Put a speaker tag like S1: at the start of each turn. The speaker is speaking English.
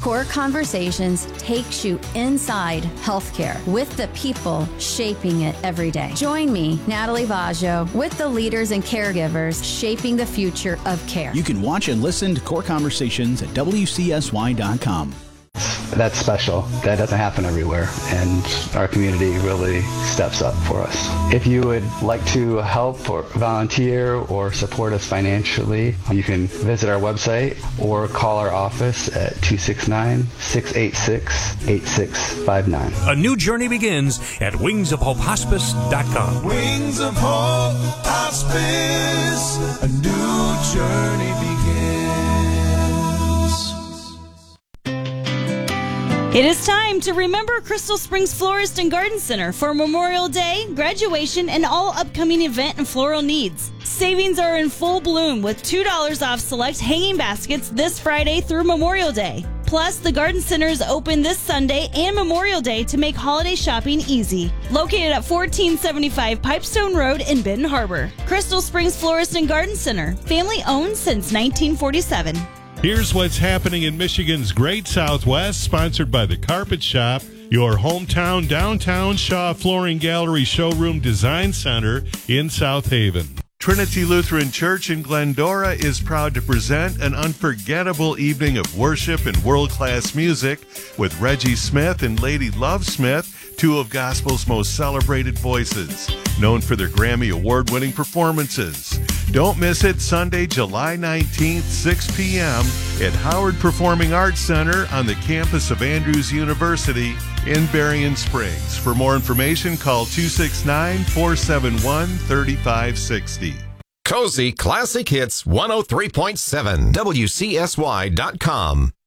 S1: Core Conversations takes you inside healthcare with the people shaping it every day. Join me, Natalie Vaggio, with the leaders and caregivers shaping the future of care.
S2: You can watch and listen to Core Conversations at WCSY.com.
S3: That's special. That doesn't happen everywhere, and our community really steps up for us. If you would like to help or volunteer or support us financially, you can visit our website or call our office at 269-686-8659.
S4: A new journey begins at wingsofhopehospice.com.
S5: Wings of Hope Hospice, a new journey begins.
S6: It is time to remember Crystal Springs Florist and Garden Center for Memorial Day, graduation, and all upcoming event and floral needs. Savings are in full bloom with $2 off select hanging baskets this Friday through Memorial Day. Plus, the Garden Center is open this Sunday and Memorial Day to make holiday shopping easy. Located at 1475 Pipestone Road in Benton Harbor. Crystal Springs Florist and Garden Center, family owned since 1947.
S7: Here's what's happening in Michigan's Great Southwest, sponsored by The Carpet Shop, your hometown downtown Shaw Flooring Gallery Showroom Design Center in South Haven. Trinity Lutheran Church in Glendora is proud to present an unforgettable evening of worship and world-class music with Reggie Smith and Lady Love Smith, two of gospel's most celebrated voices, known for their Grammy Award-winning performances. Don't miss it Sunday, July 19th, 6 p.m. at Howard Performing Arts Center on the campus of Andrews University in Berrien Springs. For more information, call 269-471-3560.
S8: Cozy Classic Hits 103.7 WCSY.com.